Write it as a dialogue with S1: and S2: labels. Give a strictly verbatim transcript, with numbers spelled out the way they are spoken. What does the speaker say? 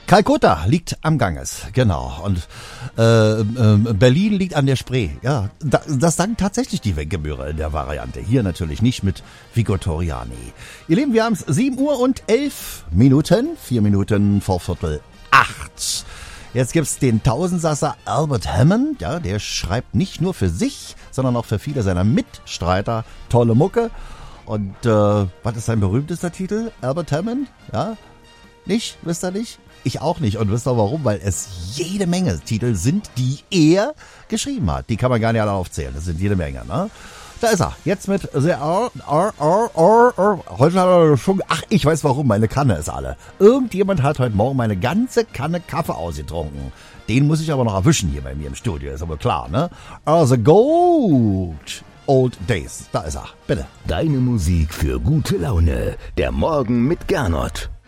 S1: Kalkutta liegt am Ganges, genau. Und äh, äh, Berlin liegt an der Spree. Ja, da, das sagen tatsächlich die Wenkemührer in der Variante. Hier natürlich nicht mit Vico Toriani. Ihr Lieben, wir haben es sieben Uhr und elf Minuten. Vier Minuten vor Viertel acht. Jetzt gibt's den Tausendsasser Albert Hammond. Ja, der schreibt nicht nur für sich, sondern auch für viele seiner Mitstreiter tolle Mucke. Und äh, was ist sein berühmtester Titel? Albert Hammond? Ja? Nicht? Wisst ihr nicht? Ich auch nicht. Und wisst ihr warum? Weil es jede Menge Titel sind, die er geschrieben hat. Die kann man gar nicht alle aufzählen. Das sind jede Menge, ne? Da ist er. Jetzt mit The R, R, R, R, R. Heute hat er schon, ach, ich weiß warum. Meine Kanne ist alle. Irgendjemand hat heute Morgen meine ganze Kanne Kaffee ausgetrunken. Den muss ich aber noch erwischen hier bei mir im Studio. Ist aber klar, ne? Uh, the Gold Old Days. Da ist er. Bitte.
S2: Deine Musik für gute Laune. Der Morgen mit Gernot.